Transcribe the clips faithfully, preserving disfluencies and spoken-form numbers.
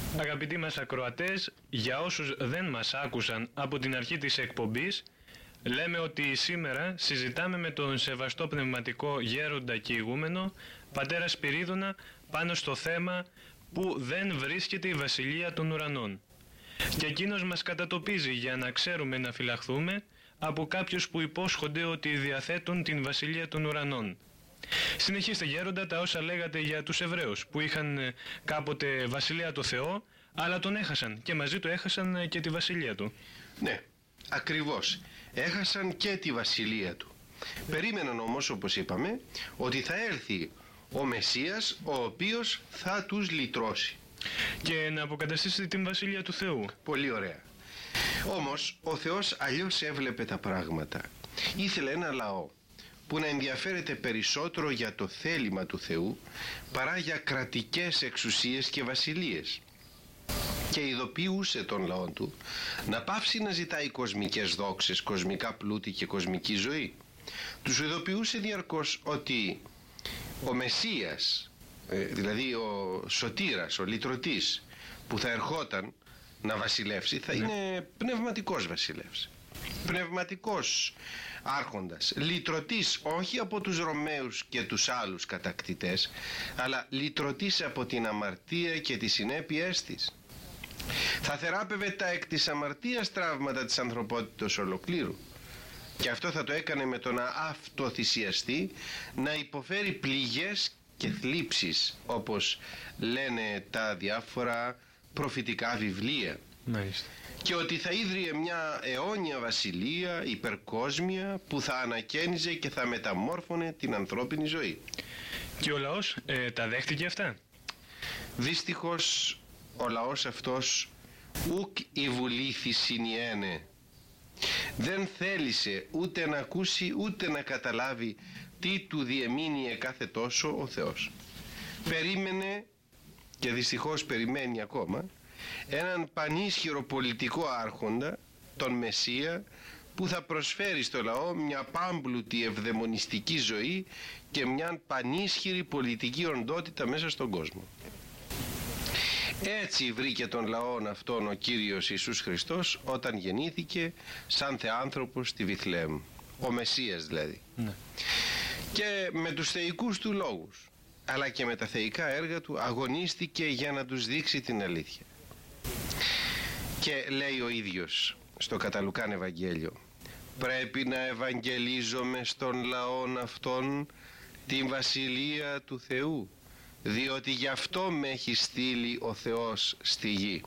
Αγαπητοί μας ακροατές, για όσους δεν μας άκουσαν από την αρχή της εκπομπής, λέμε ότι σήμερα συζητάμε με τον σεβαστό πνευματικό γέροντα και ηγούμενο πατέρα Σπυρίδωνα πάνω στο θέμα που δεν βρίσκεται η Βασιλεία των Ουρανών. Και εκείνος μας κατατοπίζει για να ξέρουμε να φυλαχθούμε από κάποιους που υπόσχονται ότι διαθέτουν την Βασιλεία των Ουρανών. Συνεχίστε γέροντα τα όσα λέγατε για τους Εβραίους που είχαν κάποτε βασιλεία το Θεό, αλλά τον έχασαν και μαζί του έχασαν και τη βασιλεία του. Ναι, ακριβώς. Έχασαν και τη βασιλεία του. Περίμεναν όμως, όπως είπαμε, ότι θα έρθει ο Μεσσίας ο οποίος θα τους λυτρώσει και να αποκαταστήσει την βασιλεία του Θεού. Πολύ ωραία. Όμως ο Θεός αλλιώς έβλεπε τα πράγματα. Ήθελε ένα λαό που να ενδιαφέρεται περισσότερο για το θέλημα του Θεού παρά για κρατικές εξουσίες και βασιλείες, και ειδοποιούσε τον λαό του να πάψει να ζητάει κοσμικές δόξες, κοσμικά πλούτη και κοσμική ζωή. Τους ειδοποιούσε διαρκώς ότι ο Μεσσίας, δηλαδή ο σωτήρας, ο λυτρωτής που θα ερχόταν να βασιλεύσει, θα είναι πνευματικός βασιλεύς, πνευματικός άρχοντας, λυτρωτής όχι από τους Ρωμαίους και τους άλλους κατακτητές, αλλά λυτρωτής από την αμαρτία και τις συνέπειές της. Θα θεράπευε τα εκ της αμαρτίας τραύματα της ανθρωπότητος ολοκλήρου, και αυτό θα το έκανε με το να αυτοθυσιαστεί, να υποφέρει πληγές και θλίψεις, όπως λένε τα διάφορα προφητικά βιβλία. Μάλιστα. Και ότι θα ίδρυε μια αιώνια βασιλεία υπερκόσμια που θα ανακαίνιζε και θα μεταμόρφωνε την ανθρώπινη ζωή. Και ο λαός ε, τα δέχτηκε αυτά? Δυστυχώς ο λαός αυτός ουκ ιβουλήθη συνιένε. Δεν θέλησε ούτε να ακούσει ούτε να καταλάβει τι του διεμήνυε κάθε τόσο ο Θεός. Περίμενε, και δυστυχώς περιμένει ακόμα, έναν πανίσχυρο πολιτικό άρχοντα, τον Μεσσία, που θα προσφέρει στο λαό μια πάμπλουτη ευδαιμονιστική ζωή και μια πανίσχυρη πολιτική οντότητα μέσα στον κόσμο. Έτσι βρήκε τον λαόν αυτόν ο Κύριος Ιησούς Χριστός όταν γεννήθηκε σαν θεάνθρωπος στη Βιθλεέμ, ο Μεσσίας δηλαδή. Ναι. Και με τους θεϊκούς του λόγους, αλλά και με τα θεϊκά έργα του, αγωνίστηκε για να τους δείξει την αλήθεια. Και λέει ο ίδιος στο κατά Λουκάν Ευαγγέλιο: πρέπει να ευαγγελίζομαι στον λαόν αυτόν την βασιλεία του Θεού, διότι γι' αυτό με έχει στείλει ο Θεός στη γη.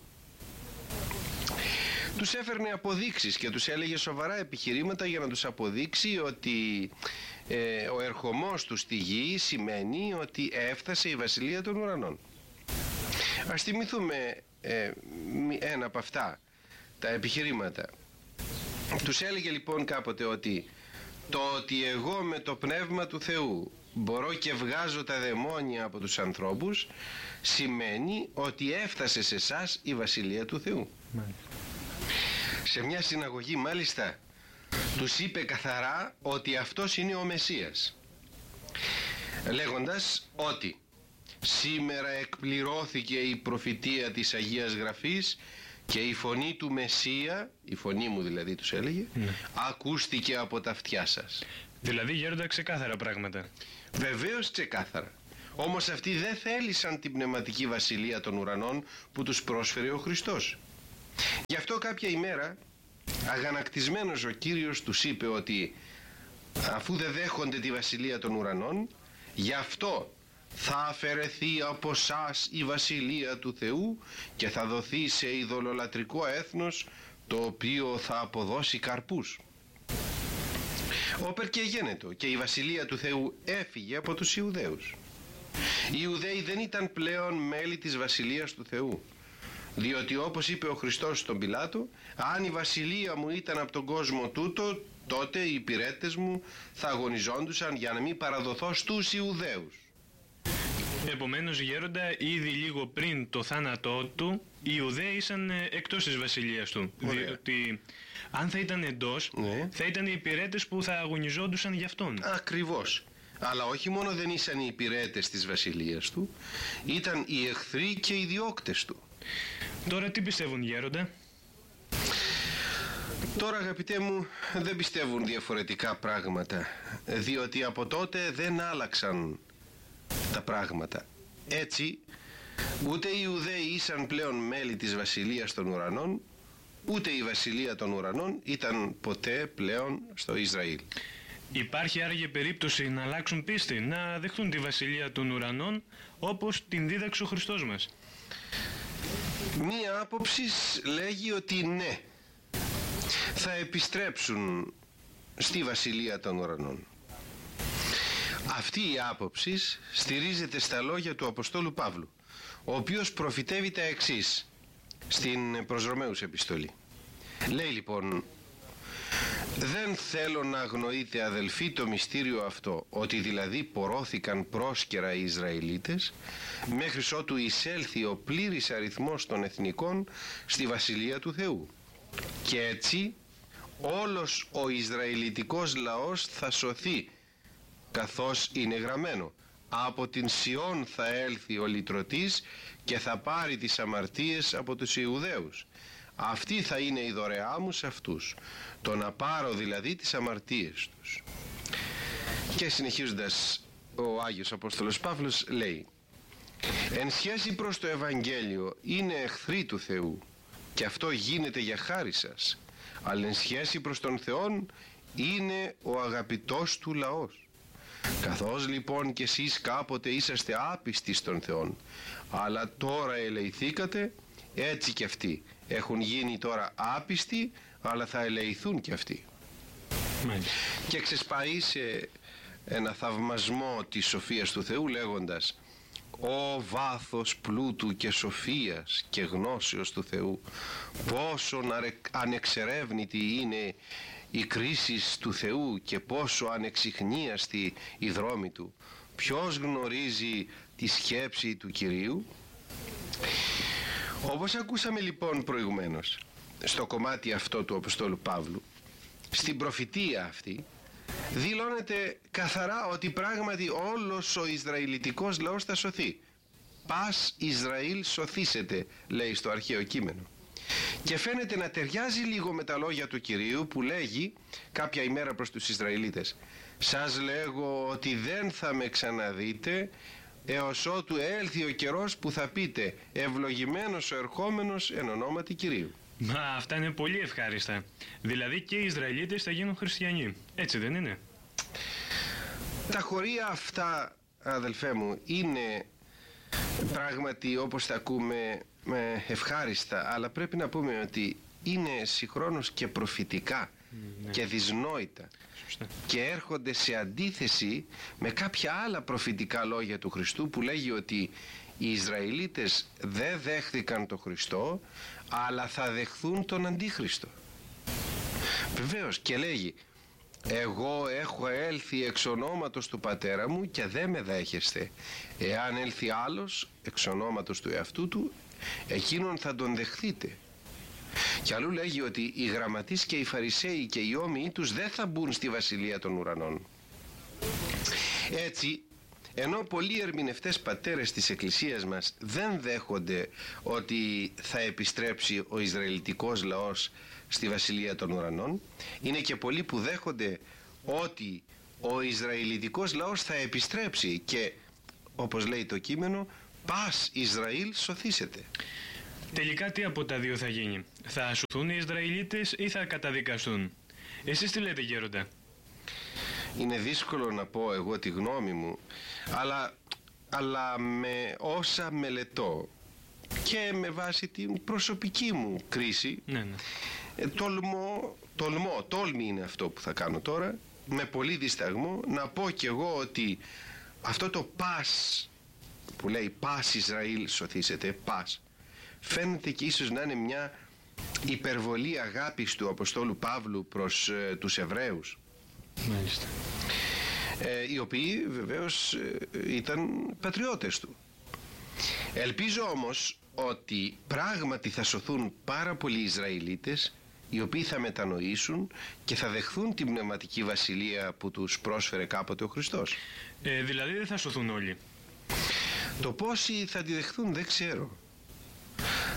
Τους έφερνε αποδείξεις και τους έλεγε σοβαρά επιχειρήματα για να τους αποδείξει ότι ε, ο ερχομός του στη γη σημαίνει ότι έφτασε η βασιλεία των ουρανών. Ας θυμηθούμε ε, ένα από αυτά τα επιχειρήματα. Τους έλεγε λοιπόν κάποτε ότι το ότι εγώ με το πνεύμα του Θεού μπορώ και βγάζω τα δαιμόνια από τους ανθρώπους σημαίνει ότι έφτασε σε εσάς η βασιλεία του Θεού. Μάλιστα. Σε μια συναγωγή μάλιστα τους είπε καθαρά ότι αυτός είναι ο Μεσσίας, λέγοντας ότι σήμερα εκπληρώθηκε η προφητεία της Αγίας Γραφής και η φωνή του Μεσσία, η φωνή μου δηλαδή τους έλεγε, ναι, ακούστηκε από τα αυτιά σας. Δηλαδή γέροντα ξεκάθαρα πράγματα. Βεβαίως ξεκάθαρα. Όμως αυτοί δεν θέλησαν την πνευματική βασιλεία των ουρανών που τους πρόσφερε ο Χριστός. Γι' αυτό κάποια ημέρα αγανακτισμένος ο Κύριος τους είπε ότι αφού δεν δέχονται τη βασιλεία των ουρανών, γι' αυτό θα αφαιρεθεί από σας η βασιλεία του Θεού και θα δοθεί σε ειδωλολατρικό έθνος, το οποίο θα αποδώσει καρπούς. Όπερ και γένετο, και η βασιλεία του Θεού έφυγε από τους Ιουδαίους. Οι Ιουδαίοι δεν ήταν πλέον μέλη της βασιλείας του Θεού, διότι όπως είπε ο Χριστός στον Πιλάτο, αν η βασιλεία μου ήταν από τον κόσμο τούτο, τότε οι υπηρέτες μου θα αγωνιζόντουσαν για να μην παραδοθώ στους Ιουδαίους. Επομένως γέροντα, ήδη λίγο πριν το θάνατό του, οι Ιουδαίοι ήσαν εκτός της βασιλείας του. Ωραία. Διότι αν θα ήταν εντός, ναι, θα ήταν οι υπηρέτες που θα αγωνιζόντουσαν γι' αυτόν. Ακριβώς. Αλλά όχι μόνο δεν ήσαν οι υπηρέτες της βασιλείας του, ήταν οι εχθροί και οι διώκτες του. Τώρα τι πιστεύουν, γέροντα? Τώρα, αγαπητέ μου, δεν πιστεύουν διαφορετικά πράγματα, διότι από τότε δεν άλλαξαν τα πράγματα. Έτσι, ούτε οι Ιουδαίοι ήσαν πλέον μέλη της βασιλείας των ουρανών, ούτε η βασιλεία των ουρανών ήταν ποτέ πλέον στο Ισραήλ. Υπάρχει άραγε περίπτωση να αλλάξουν πίστη, να δεχτούν τη βασιλεία των ουρανών όπως την δίδαξε ο Χριστός μας? Μία άποψη λέγει ότι ναι, θα επιστρέψουν στη βασιλεία των ουρανών. Αυτή η άποψη στηρίζεται στα λόγια του Αποστόλου Παύλου, ο οποίος προφητεύει τα εξής στην προς Ρωμαίους επιστολή. Λέει λοιπόν: «Δεν θέλω να αγνοείτε, αδελφοί, το μυστήριο αυτό, ότι δηλαδή πορώθηκαν πρόσκαιρα οι Ισραηλίτες, μέχρι ότου εισέλθει ο πλήρης αριθμός των εθνικών στη βασιλεία του Θεού. Και έτσι όλος ο Ισραηλιτικός λαός θα σωθεί, καθώς είναι γραμμένο: από την Σιών θα έλθει ο λυτρωτής και θα πάρει τις αμαρτίες από τους Ιουδαίους. Αυτή θα είναι η δωρεά μου σε αυτούς, το να πάρω δηλαδή τις αμαρτίες τους». Και συνεχίζοντας, ο Άγιος Απόστολος Παύλος λέει: «Εν σχέση προς το Ευαγγέλιο είναι εχθροί του Θεού, και αυτό γίνεται για χάρη σας, αλλά εν σχέση προς τον Θεόν είναι ο αγαπητός του λαός. Καθώς λοιπόν κι εσείς κάποτε είσαστε άπιστοι στον Θεόν, αλλά τώρα ελεηθήκατε, έτσι κι αυτοί έχουν γίνει τώρα άπιστοι, αλλά θα ελεηθούν κι αυτοί». Μάλιστα. Και ξεσπαεί σε ένα θαυμασμό της σοφίας του Θεού λέγοντας: «Ω βάθος πλούτου και σοφίας και γνώσεως του Θεού, πόσο ανεξερεύνητη είναι η κρίση του Θεού και πόσο ανεξιχνίαστη η δρόμη του. Ποιος γνωρίζει τη σκέψη του Κυρίου?» Όπως ακούσαμε λοιπόν προηγουμένως στο κομμάτι αυτό του Αποστόλου Παύλου, στην προφητεία αυτή δηλώνεται καθαρά ότι πράγματι όλος ο Ισραηλιτικός λαός θα σωθεί. «Πας Ισραήλ σωθήσετε», λέει στο αρχαίο κείμενο. Και φαίνεται να ταιριάζει λίγο με τα λόγια του Κυρίου που λέγει κάποια ημέρα προς τους Ισραηλίτες: «Σας λέγω ότι δεν θα με ξαναδείτε έως ότου έλθει ο καιρός που θα πείτε, ευλογημένος ο ερχόμενος εν ονόματι Κυρίου». Μα αυτά είναι πολύ ευχάριστα. Δηλαδή και οι Ισραηλίτες θα γίνουν χριστιανοί. Έτσι δεν είναι? Τα χωρία αυτά, αδελφέ μου, είναι πράγματι, όπως τα ακούμε, ευχάριστα, αλλά πρέπει να πούμε ότι είναι συγχρόνως και προφητικά, ναι, και δυσνόητα. Σωστά. Και έρχονται σε αντίθεση με κάποια άλλα προφητικά λόγια του Χριστού που λέγει ότι οι Ισραηλίτες δεν δέχτηκαν τον Χριστό, αλλά θα δεχθούν τον Αντίχριστο. Βεβαίως, και λέγει: «Εγώ έχω έλθει εξ ονόματος του πατέρα μου και δεν με δέχεστε. Εάν έλθει άλλος εξ ονόματος του εαυτού του, εκείνον θα τον δεχθείτε». Και αλλού λέγει ότι οι γραμματείς και οι Φαρισαίοι και οι όμοιοι τους δεν θα μπουν στη βασιλεία των ουρανών. Έτσι, ενώ πολλοί ερμηνευτές πατέρες της Εκκλησίας μας δεν δέχονται ότι θα επιστρέψει ο Ισραηλιτικός λαός στη βασιλεία των ουρανών, είναι και πολλοί που δέχονται ότι ο Ισραηλιτικός λαός θα επιστρέψει και, όπως λέει το κείμενο, «Πας Ισραήλ σωθήσετε». Τελικά τι από τα δύο θα γίνει? Θα σωθούν οι Ισραηλίτες ή θα καταδικαστούν? Εσείς τι λέτε, γέροντα? Είναι δύσκολο να πω εγώ τη γνώμη μου, αλλά, αλλά με όσα μελετώ και με βάση την προσωπική μου κρίση, ναι, ναι. Ε, τολμώ, τολμώ, τόλμη είναι αυτό που θα κάνω τώρα, με πολύ δισταγμό να πω κι εγώ ότι αυτό το «πας» που λέει «Πας Ισραήλ σωθήσετε», «πας», φαίνεται και ίσως να είναι μια υπερβολή αγάπης του Αποστόλου Παύλου προς ε, τους Εβραίους. Μάλιστα. Ε, οι οποίοι βεβαίως ε, ήταν πατριώτες του. Ελπίζω όμως ότι πράγματι θα σωθούν πάρα πολλοί Ισραηλίτες, οι οποίοι θα μετανοήσουν και θα δεχθούν την πνευματική βασιλεία που τους πρόσφερε κάποτε ο Χριστός. Ε, δηλαδή δεν θα σωθούν όλοι? Το πόσοι θα τη δεχθούν δεν ξέρω.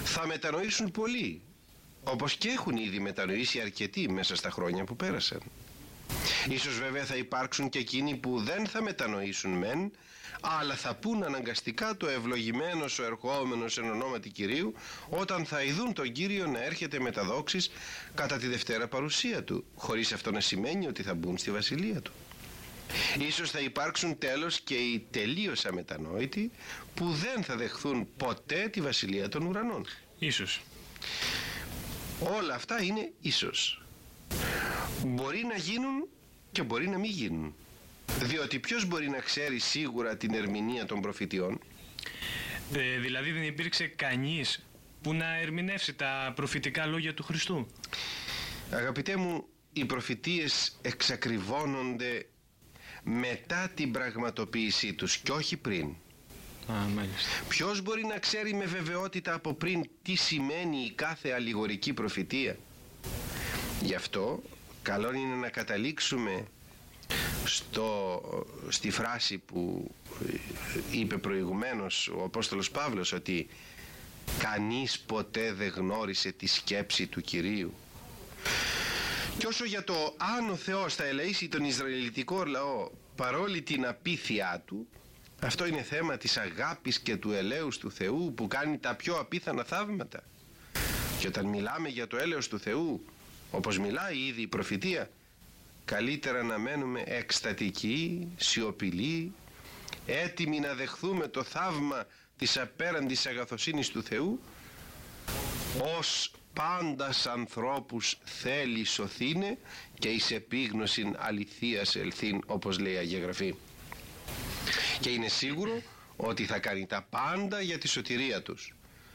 Θα μετανοήσουν πολλοί, όπως και έχουν ήδη μετανοήσει αρκετοί μέσα στα χρόνια που πέρασαν. Ίσως βέβαια θα υπάρξουν και εκείνοι που δεν θα μετανοήσουν μεν, αλλά θα πούν αναγκαστικά το ευλογημένος ο ερχόμενος εν ονόματι Κυρίου, όταν θα ειδούν τον Κύριο να έρχεται με τα δόξης κατά τη Δευτέρα παρουσία Του, χωρίς αυτό να σημαίνει ότι θα μπουν στη Βασιλεία Του. Ίσως θα υπάρξουν τέλος και οι τελείως αμετανόητοι, που δεν θα δεχθούν ποτέ τη Βασιλεία των Ουρανών. Ίσως. Όλα αυτά είναι ίσως. Μπορεί να γίνουν και μπορεί να μην γίνουν. Διότι ποιος μπορεί να ξέρει σίγουρα την ερμηνεία των προφητιών? Ε, δηλαδή δεν υπήρξε κανείς που να ερμηνεύσει τα προφητικά λόγια του Χριστού? Αγαπητέ μου, οι προφητείες εξακριβώνονται μετά την πραγματοποίησή τους και όχι πριν. Α, μάλιστα. Ποιος μπορεί να ξέρει με βεβαιότητα από πριν τι σημαίνει η κάθε αλληγορική προφητεία? Γι' αυτό καλό είναι να καταλήξουμε στο, στη φράση που είπε προηγουμένως ο Απόστολος Παύλος, ότι κανείς ποτέ δεν γνώρισε τη σκέψη του Κυρίου. Και όσο για το αν ο Θεός θα ελεήσει τον Ισραηλιτικό λαό παρόλη την απίθειά του, αυτό είναι θέμα της αγάπης και του ελέους του Θεού, που κάνει τα πιο απίθανα θαύματα. Και όταν μιλάμε για το έλεος του Θεού, όπως μιλάει ήδη η προφητεία, καλύτερα να μένουμε εκστατικοί, σιωπηλοί, έτοιμοι να δεχθούμε το θαύμα της απέραντης αγαθοσύνης του Θεού, ως πάντας ανθρώπους θέλει σωθήνε και εις επίγνωσιν αληθείας ελθύν, όπως λέει η Αγία Γραφή. Και είναι σίγουρο ότι θα κάνει τα πάντα για τη σωτηρία τους,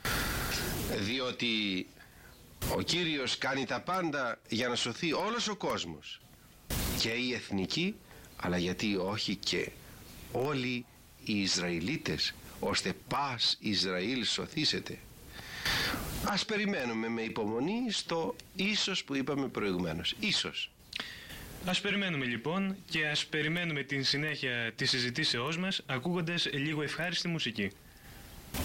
διότι ο Κύριος κάνει τα πάντα για να σωθεί όλος ο κόσμος, και οι εθνικοί, αλλά γιατί όχι και όλοι οι Ισραηλίτες, ώστε πας Ισραήλ σωθήσετε. Ας περιμένουμε με υπομονή στο ίσως που είπαμε προηγουμένως. Ίσως. Ας περιμένουμε λοιπόν, και ας περιμένουμε την συνέχεια της συζητήσεώς μας ακούγοντας λίγο ευχάριστη μουσική.